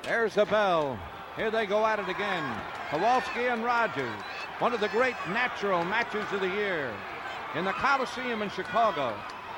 There's the bell. Here they go at it again. Kowalski and Rogers. One of the great natural matches of the year in the Coliseum in Chicago.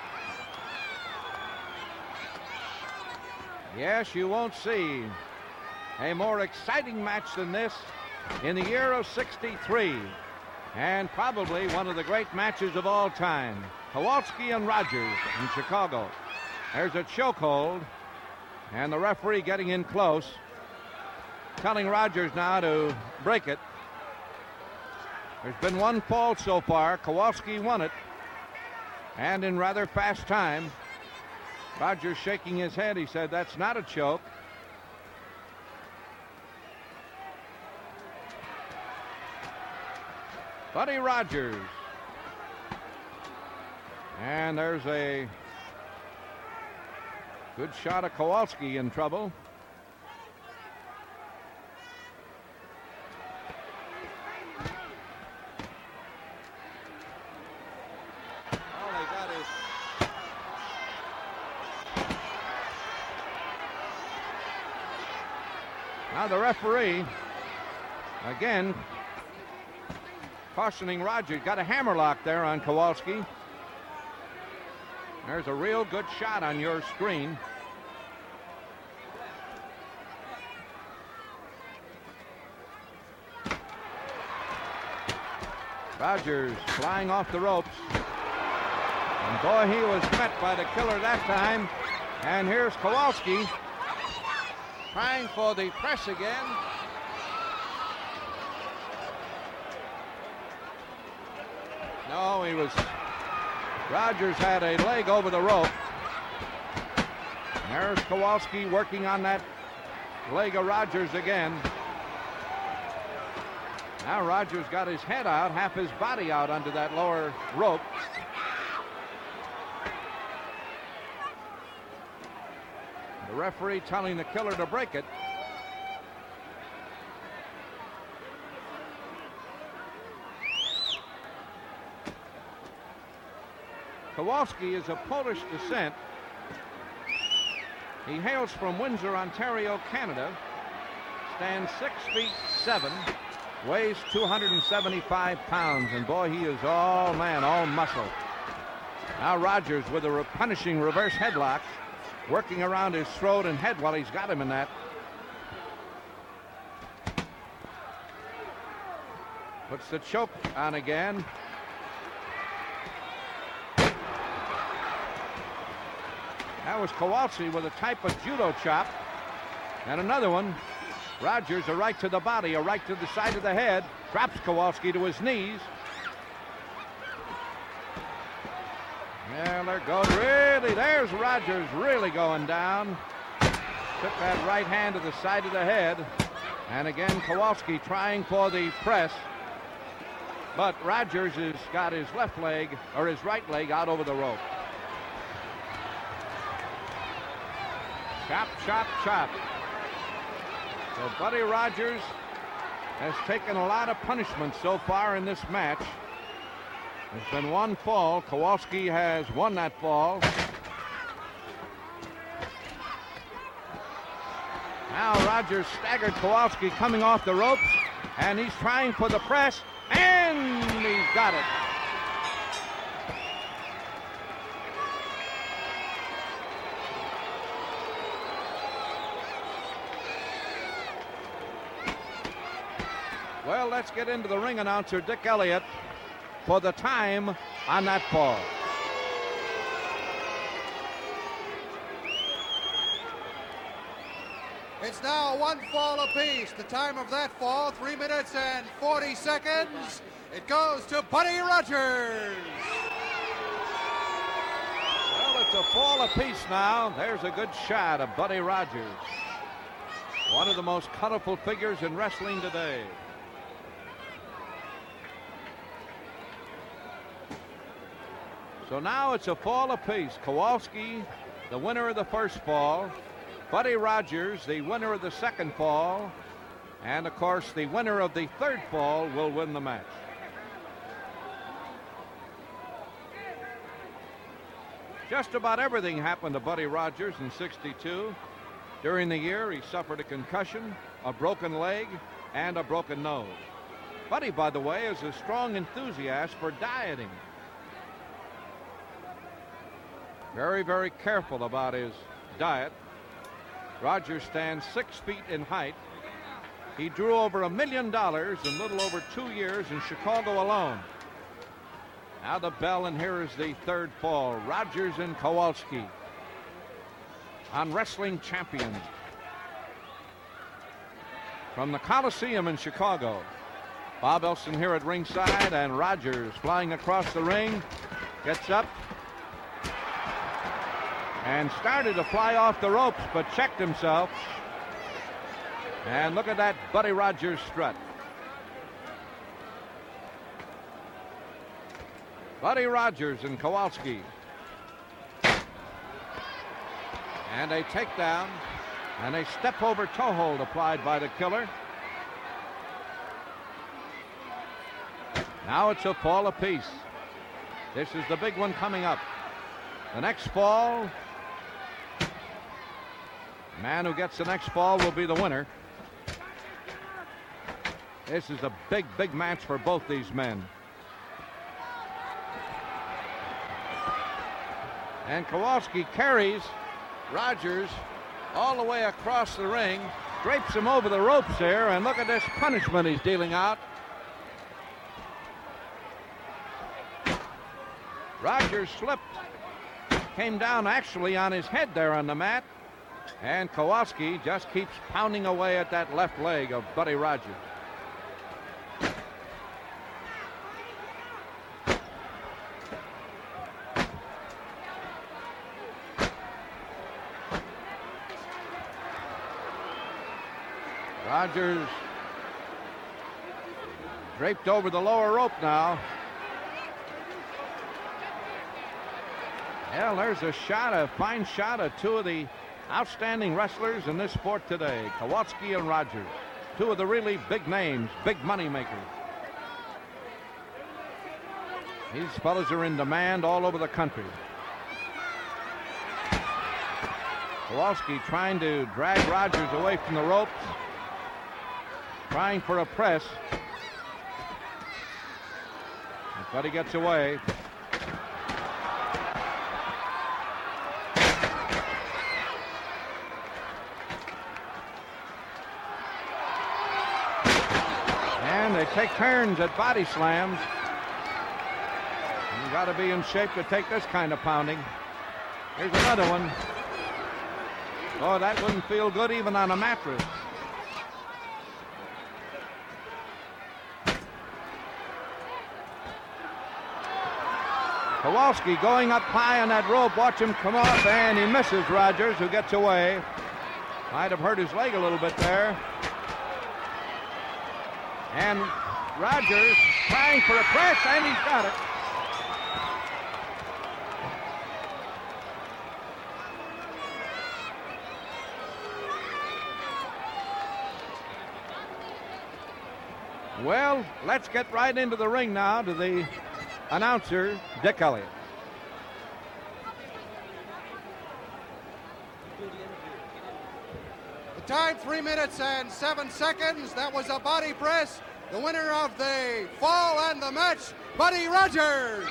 Yes, you won't see a more exciting match than this in the year of '63. And probably one of the great matches of all time. Kowalski and Rogers in Chicago. There's a chokehold, and the referee getting in close, telling Rogers now to break it. There's been one fall so far. Kowalski won it, and in rather fast time. Rogers shaking his head. He said, "That's not a choke." Buddy Rogers. And there's a good shot of Kowalski in trouble. All they got is now the referee again cautioning Rogers. Got a hammerlock there on Kowalski. There's a real good shot on your screen. Rogers flying off the ropes. And boy, he was met by the killer that time. And here's Kowalski trying for the press again. No, Rogers had a leg over the rope. There's Kowalski working on that leg of Rogers again. Now Rogers got his head out, half his body out under that lower rope. The referee telling the killer to break it. Kowalski is of Polish descent. He hails from Windsor, Ontario, Canada. Stands 6'7", weighs 275 pounds, and boy, he is all muscle. Now Rogers with a punishing reverse headlock, working around his throat and head while he's got him in that. Puts the choke on again. That was Kowalski with a type of judo chop. And another one. Rogers, a right to the body, a right to the side of the head. Drops Kowalski to his knees. Yeah, there goes. Really, there's Rogers really going down. Took that right hand to the side of the head. And again, Kowalski trying for the press. But Rogers has got his left leg, or his right leg, out over the rope. Chop, chop, chop. So Buddy Rogers has taken a lot of punishment so far in this match. There's been one fall. Kowalski has won that fall. Now Rogers staggered Kowalski coming off the ropes, and he's trying for the press, and he's got it. Well, let's get into the ring announcer, Dick Elliott, for the time on that fall. It's now one fall apiece. The time of that fall, 3 minutes and 40 seconds. It goes to Buddy Rogers. Well, it's a fall apiece now. There's a good shot of Buddy Rogers. One of the most colorful figures in wrestling today. So now it's a fall apiece. Kowalski, the winner of the first fall. Buddy Rogers, the winner of the second fall. And, of course, the winner of the third fall will win the match. Just about everything happened to Buddy Rogers in '62. During the year, he suffered a concussion, a broken leg, and a broken nose. Buddy, by the way, is a strong enthusiast for dieting. Very, very careful about his diet. Rogers stands 6 feet in height. He drew over $1 million in little over 2 years in Chicago alone. Now the bell, and here is the third fall. Rogers and Kowalski on Wrestling Champions from the Coliseum in Chicago. Bob Elson here at ringside, and Rogers flying across the ring, gets up and started to fly off the ropes, but checked himself. And look at that Buddy Rogers strut. Buddy Rogers and Kowalski. And a takedown and a step over toe hold applied by the Killer. Now it's a fall apiece. This is the big one coming up. The next fall, the man who gets the next fall will be the winner. This is a big, big match for both these men. And Kowalski carries Rogers all the way across the ring, drapes him over the ropes there, and look at this punishment he's dealing out. Rogers slipped, came down actually on his head there on the mat, and Kowalski just keeps pounding away at that left leg of Buddy Rogers. Rogers draped over the lower rope now. Well, there's a shot, a fine shot of two of the outstanding wrestlers in this sport today, Kowalski and Rogers. Two of the really big names, big money makers. These fellas are in demand all over the country. Kowalski trying to drag Rogers away from the ropes, trying for a press. But he gets away. And they take turns at body slams. You got to be in shape to take this kind of pounding. Here's another one. Oh, that wouldn't feel good even on a mattress. Kowalski going up high on that rope. Watch him come off, and he misses Rogers, who gets away. Might have hurt his leg a little bit there. And Rogers trying for a press, and he's got it. Well, let's get right into the ring now to the announcer, Dick Elliott. The time, 3 minutes and 7 seconds. That was a body press. The winner of the fall and the match, Buddy Rogers.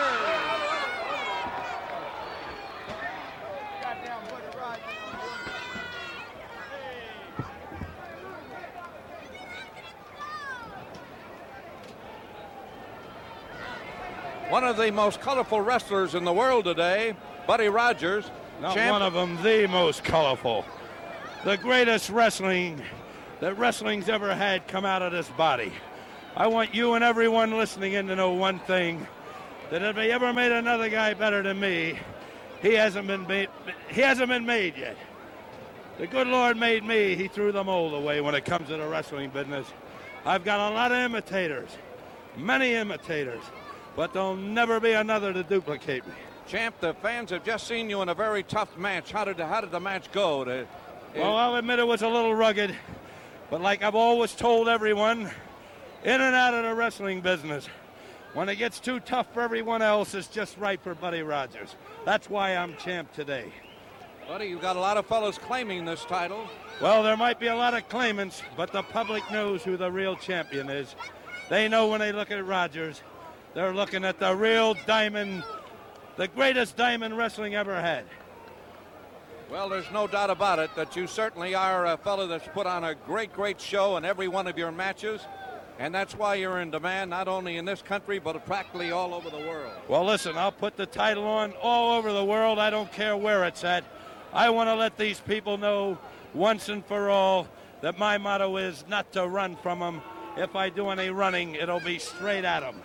One of the most colorful wrestlers in the world today, Buddy Rogers. Not one of them, the most colorful. The greatest wrestling that wrestling's ever had come out of this body. I want you and everyone listening in to know one thing, that if they ever made another guy better than me, he hasn't been made yet. The good Lord made me, he threw the mold away when it comes to the wrestling business. I've got a lot of imitators, many imitators, but there'll never be another to duplicate me. Champ, the fans have just seen you in a very tough match. How did the match go? Well, I'll admit it was a little rugged, but like I've always told everyone, in and out of the wrestling business, when it gets too tough for everyone else, it's just right for Buddy Rogers. That's why I'm champ today. Buddy, you've got a lot of fellows claiming this title. Well, there might be a lot of claimants, but the public knows who the real champion is. They know when they look at Rogers, they're looking at the real diamond, the greatest diamond wrestling ever had. Well, there's no doubt about it that you certainly are a fellow that's put on a great, great show in every one of your matches. And that's why you're in demand, not only in this country, but practically all over the world. Well, listen, I'll put the title on all over the world. I don't care where it's at. I want to let these people know once and for all that my motto is not to run from them. If I do any running, it'll be straight at them.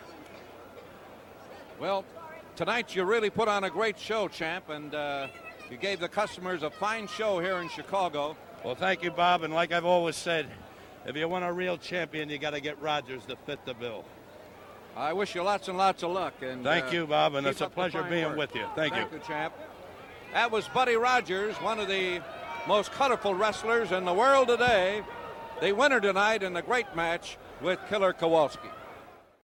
Well, tonight you really put on a great show, champ, and you gave the customers a fine show here in Chicago. Well, thank you, Bob, and like I've always said, if you want a real champion, you got to get Rogers to fit the bill. I wish you lots and lots of luck. And thank you, Bob, and it's a pleasure being work. with you. Thank you. Thank you, champ. That was Buddy Rogers, one of the most colorful wrestlers in the world today. The winner tonight in the great match with Killer Kowalski.